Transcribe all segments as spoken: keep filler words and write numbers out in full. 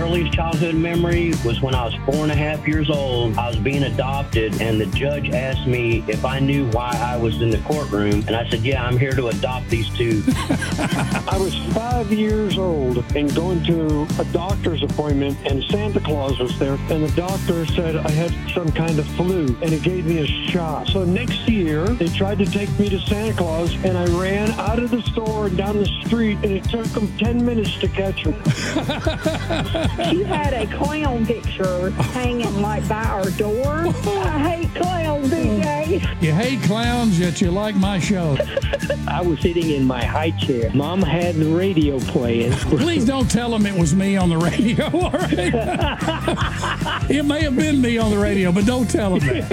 earliest childhood memory was when I was four and a half years old. I was being adopted, and the judge asked me if I knew why I was in the courtroom, and I said, yeah, I'm here to adopt these two. I was five years old and going to a doctor's appointment, and Santa Claus was there, and the doctor said I had some kind of flu, and he gave me a shot. So next year, they tried to take me to Santa Claus, and I ran out of the store and down the street, and it took them ten minutes to catch me. You had a clown picture hanging like by our door. I hate clowns, D J. You hate clowns, yet you like my show. I was sitting in my high chair. Mom had the radio playing. Please don't tell them it was me on the radio, all right? It may have been me on the radio, but don't tell them that.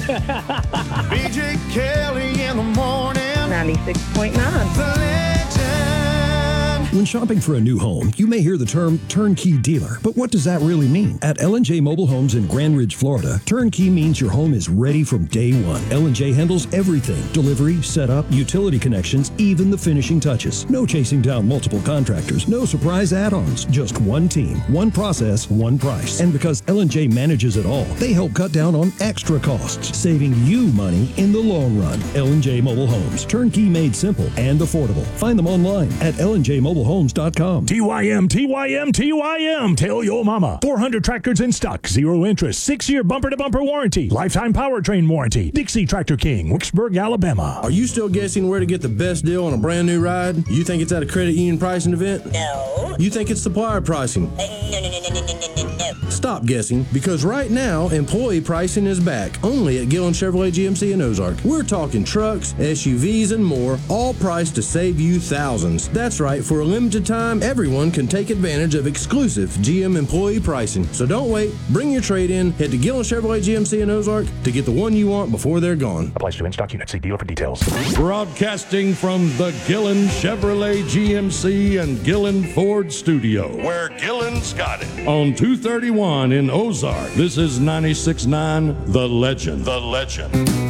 B J Kelly in the morning. ninety-six point nine. The legend. When shopping for a new home, you may hear the term turnkey dealer, but what does that really mean? At L and J Mobile Homes in Grand Ridge, Florida, turnkey means your home is ready from day one. L and J handles everything: delivery, setup, utility connections, even the finishing touches. No chasing down multiple contractors, no surprise add-ons, just one team, one process, one price. And because L and J manages it all, they help cut down on extra costs, saving you money in the long run. L and J Mobile Homes, turnkey made simple and affordable. Find them online at L and J mobile homes dot com. T Y M, T Y M, T Y M. Tell your mama. four hundred tractors in stock, zero interest, six-year bumper-to-bumper warranty, lifetime powertrain warranty. Dixie Tractor King, Wicksburg, Alabama. Are you still guessing where to get the best deal on a brand new ride? You think it's at a credit union pricing event? No. You think it's supplier pricing? No, no, no, no, no, no, no, no. Stop guessing, because right now, employee pricing is back, only at Gillen Chevrolet G M C in Ozark. We're talking trucks, S U Vs, and more, all priced to save you thousands. That's right, for a limited time, everyone can take advantage of exclusive G M employee pricing. So don't wait, bring your trade in, head to Gillen Chevrolet G M C in Ozark to get the one you want before they're gone. Applies to in-stock units. See dealer for details. Broadcasting from the Gillen Chevrolet G M C and Gillen Ford studio, where Gillen's got it. On two thirty-one in Ozark, this is ninety-six point nine The Legend. The Legend.